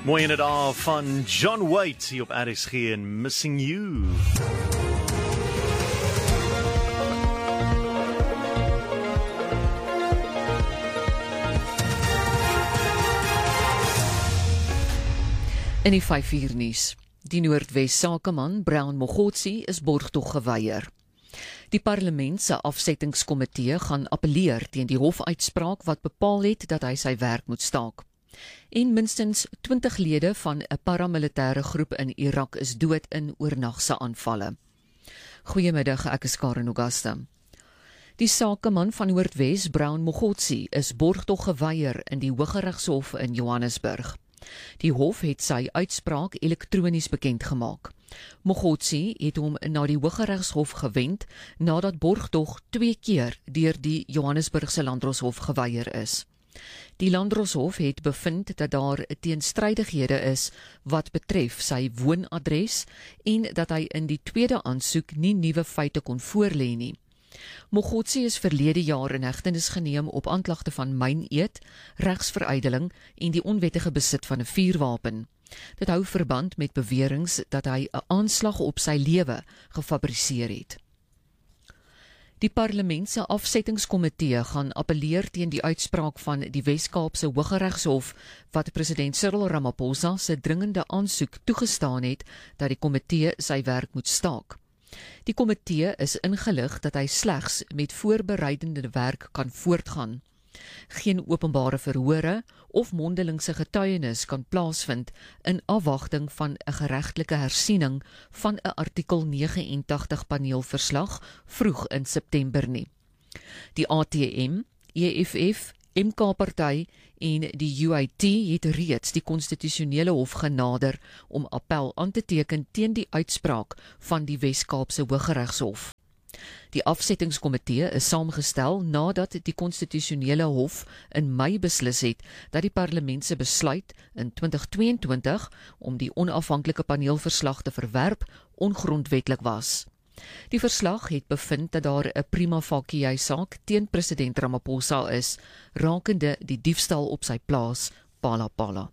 Mooi in het al van John Waite hier op RSG en Missing You. In die 5-uur nuus. Die Noordwes sakeman Brown Mogotsi is borgtog geweier. Die parlement se afsettingskomitee gaan appeleer teen die hofuitspraak wat bepaal het dat hy sy werk moet staak. En minstens 20 lede van 'n paramilitêre groep in Irak is dood in oornagse aanvalle. Goeiemiddag, ek is Karen Augusta. Die sakeman van Noordwes, Brown Mogotsi, is borgtog geweier in die Hooggeregshof in Johannesburg. Die hof het sy uitspraak elektronies bekend gemaak. Mogotsi het hom na die Hooggeregshof gewend nadat borgtog 2 keer deur die Johannesburgse Landdroshof geweier is. Die Landdroshof het bevind dat daar teenstrydighede is wat betref sy woonadres en dat hy in die tweede aansoek nie nuwe feite kon voorlê nie. Mogotsi is verlede jaar in hegtenis geneem op aanklagte van myneed, regsverydeling en die onwettige besit van 'n vuurwapen. Dit hou verband met beweringe dat hy 'n aanslag op sy lewe gefabriseer het. Die parlement se afsettingskomitee gaan appeleer teen die uitspraak van die Wes-Kaapse Hooggeregshof wat president Cyril Ramaphosa se dringende aansoek toegestaan het dat die komitee sy werk moet staak. Die komitee is ingelig dat hy slegs met voorbereidende werk kan voortgaan. Geen openbare verhore of mondelingse getuienis kan plaasvind in afwagting van 'n geregtelike hersiening van 'n artikel 89 paneelverslag vroeg in September nie. Die ATM, EFF, MK-party en die UIT het reeds die konstitusionele hof genader om appel aan te teken teen die uitspraak van die Wes-Kaapse Hooggeregshof. Die afsettingskomitee is saamgestel nadat die konstitusionele hof in Mei beslis het dat die parlement se besluit in 2022 om die onafhanklike paneelverslag te verwerp ongrondwetlik was. Die verslag het bevind dat daar 'n prima facie saak teen president Ramaphosa is, rakende die diefstal op sy plaas Palapala.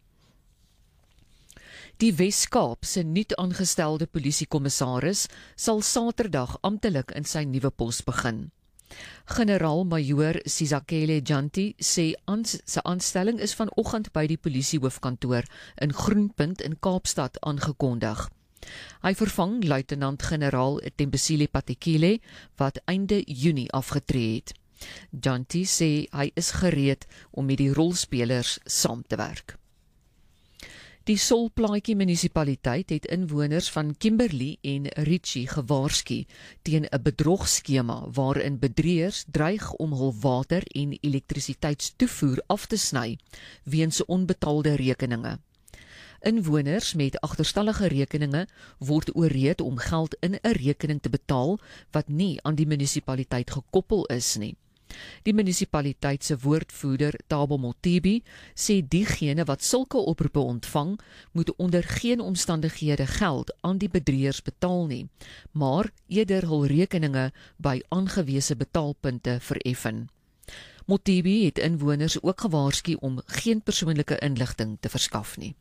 Die Wes-Kaap se nuut aangestelde polisiekommissaris sal Saterdag amptelik in sy nuwe pos begin. Generaal-majoor Sizakele Janti sê sy aanstelling is vanoggend by die polisiehoofkantoor in Groenpunt in Kaapstad aangekondig. Hy vervang luitenant-generaal Thembisile Patekile wat einde Junie afgetree het. Janti sê hy is gereed om met die rolspelers saam te werk. Die Solplaatjie munisipaliteit het inwoners van Kimberley en Richie gewaarsku teen 'n bedrogskema waarin bedrieërs dreig om hul water en elektrisiteitstoevoer af te sny weens onbetaalde rekeninge. Inwoners met agterstallige rekeninge word ooreed om geld in 'n rekening te betaal wat nie aan die munisipaliteit gekoppel is nie. Die munisipaliteit se woordvoerder Thabo Motsepe sê diegene wat sulke oproepe ontvang, moet onder geen omstandighede geld aan die bedrieërs betaal nie, maar eerder hul rekeninge by aangewese betaalpunte vereffen. Motsepe het inwoners ook gewaarsku om geen persoonlike inligting te verskaf nie.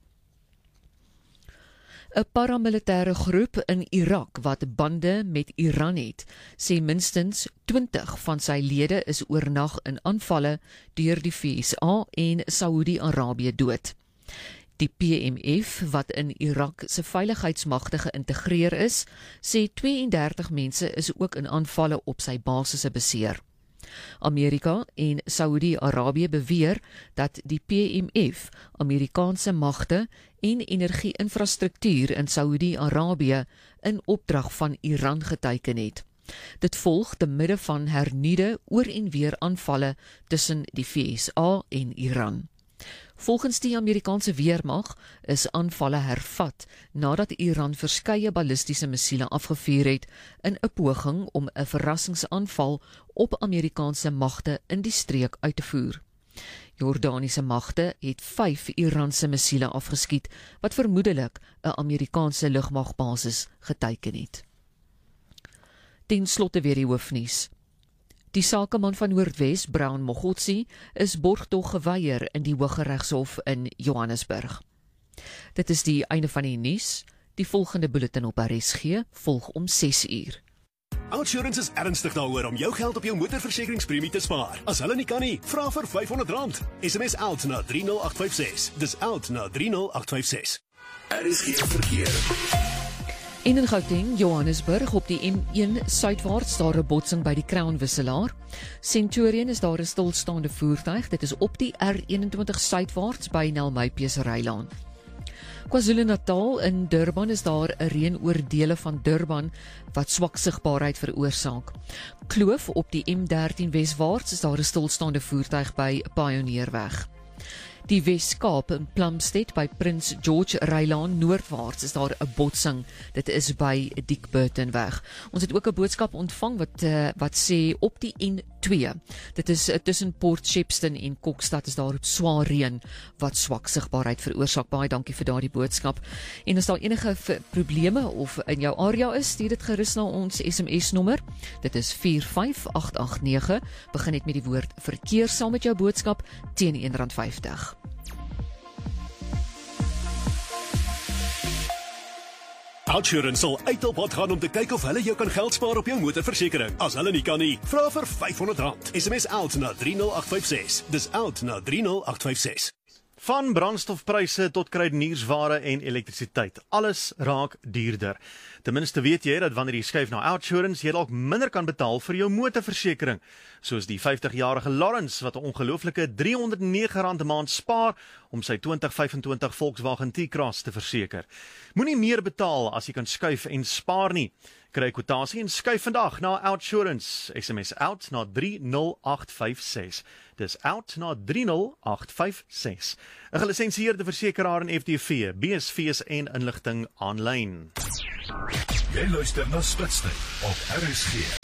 'n paramilitêre groep in Irak wat bande met Iran het, sê minstens 20 van sy lede is oornag in aanvalle deur die VSA en Saudi-Arabië dood. Die PMF, wat in Irak se veiligheidsmagte geïntegreer is, sê 32 mense is ook in aanvalle op sy basisse beseer. Amerika en Saudi-Arabië beweer dat die PMF Amerikaanse magte en energie-infrastruktuur in Saudi-Arabië in opdrag van Iran geteiken het. Dit volg te midde van hernuide oor en weer aanvalle tussen die VSA en Iran. Volgens die Amerikaanse weermag is aanvalle hervat nadat Iran verskeie ballistiese missiele afgevuur het in 'n poging om 'n verrassingsaanval op Amerikaanse magte in die streek uit te voer. Jordaniese magte het 5 Iranse missiele afgeskiet wat vermoedelik 'n Amerikaanse lugmagbasis geteiken het. Ten slotte weer die hoofnuus. Die sakeman van Noordwes, Brown Mogotsi, is borgtog geweier in die Hooggeregshof in Johannesburg. Dit is die einde van die nuus. Die volgende bulletin op RSG volg om 6:00. OUTsurance is ernstig daaroor om jou geld op jou motorversekeringspremie te spaar. As hulle nie kan nie, vra vir R500. SMS OUT na 30856. Dis OUT na 30856. RSG verkeer. In Gauteng, Johannesburg op die M1 suidwaarts daar 'n botsing by die Crown wisselaar. Centurion is daar 'n stilstaande voertuig. Dit is op die R21 suidwaarts by Nelmypies Rylaan. KwaZulu-Natal in Durban is daar 'n reën oor dele van Durban wat swak sigbaarheid veroorsaak. Kloof op die M13 weswaarts is daar 'n stilstaande voertuig by Pioneerweg. Die Wes-Kaap in Plumstead by Prins George Rylaan noordwaarts is daar 'n botsing. Dit is by Diekburtonweg. Ons het ook 'n boodskap ontvang wat sê op die N2. Dit is tussen Port Shepstone en Kokstad is daar swaar reën wat swak sigbaarheid veroorsaak. Baie dankie vir daardie boodskap. En as daar enige probleme of in jou area is, stuur dit gerus na ons SMS-nommer. Dit is 45889. Begin net met die woord verkeer saam met jou boodskap teen R1.50. OUTsurance sal uit op pad gaan om te kyk of hulle jou kan geld spaar op jou motorversekering. As hulle nie kan nie, vra vir R500. SMS OUT na 30856. Dis OUT na 30856. Van brandstofpryse tot kruideniersware en elektrisiteit. Alles raak duurder. Ten minste weet jy dat wanneer jy skuif na OUTsurance, jy dalk minder kan betaal vir jou motorversekering. Soos die 50-jarige Lawrence wat 'n ongelooflike R309 'n maand spaar om sy 2025 Volkswagen T-Cross te verseker. Moenie meer betaal as jy kan skuif en spaar nie. Kry 'n kwotasie en skuif vandag na OUTsurance. SMS OUT na 30856. Dis OUT na 30856. 'n Gelisensieerde versekeraar in FDV, BSV's en inligting aanlyn. Jy luister na Spitstyd op RSG.